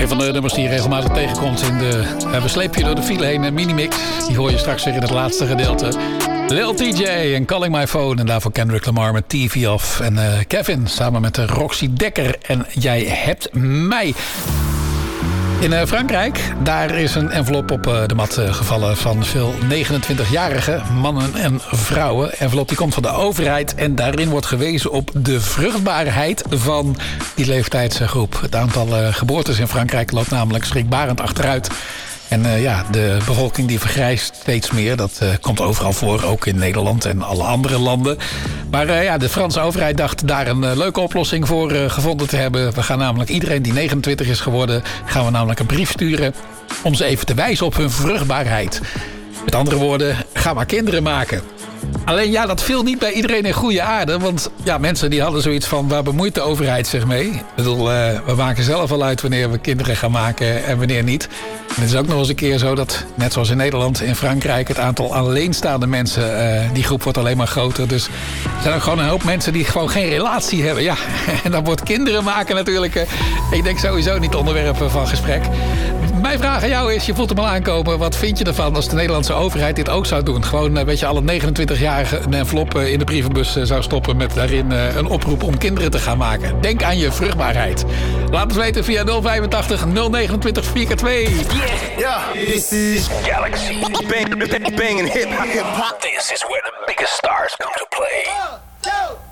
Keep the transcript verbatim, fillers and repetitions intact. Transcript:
Een van de nummers die je regelmatig tegenkomt in de... Uh, we slepen je door de file heen, een minimix. Die hoor je straks weer in het laatste gedeelte. Lil T J en Calling My Phone. En daarvoor Kendrick Lamar met T V Off. En uh, Kevin samen met uh, Roxy Dekker. En Jij hebt mij... In uh, Frankrijk, daar is een envelop op uh, de mat uh, gevallen van veel negenentwintigjarige mannen en vrouwen. Envelop die komt van de overheid en daarin wordt gewezen op de vruchtbaarheid van die leeftijdsgroep. Het aantal uh, geboortes in Frankrijk loopt namelijk schrikbarend achteruit. En uh, ja, de bevolking die vergrijst steeds meer. Dat uh, komt overal voor, ook in Nederland en alle andere landen. Maar uh, ja, de Franse overheid dacht daar een uh, leuke oplossing voor uh, gevonden te hebben. We gaan namelijk iedereen die negenentwintig is geworden... gaan we namelijk een brief sturen om ze even te wijzen op hun vruchtbaarheid. Met andere woorden, ga maar kinderen maken. Alleen ja, dat viel niet bij iedereen in goede aarde. Want ja, mensen die hadden zoiets van... waar bemoeit de overheid zich mee? Ik bedoel, uh, we maken zelf al uit wanneer we kinderen gaan maken en wanneer niet. En het is ook nog eens een keer zo dat, net zoals in Nederland... in Frankrijk het aantal alleenstaande mensen... Uh, die groep wordt alleen maar groter. Dus er zijn ook gewoon een hoop mensen die gewoon geen relatie hebben. Ja, en dan wordt kinderen maken natuurlijk... Uh, ik denk sowieso niet onderwerp van gesprek. Mijn vraag aan jou is, je voelt hem al aankomen... wat vind je ervan als de Nederlandse overheid dit ook zou doen? Gewoon, weet je, alle negenentwintigjarigen een envelop in de brievenbus zou stoppen... met daarin een oproep om kinderen te gaan maken. Denk aan je vruchtbaarheid. Laat het weten via nul vijfentachtig nul negenentwintig vier keer twee. Yeah, this is Galaxy. Bang, bang, bang and hip hop. This is where the biggest stars come to play. One, two.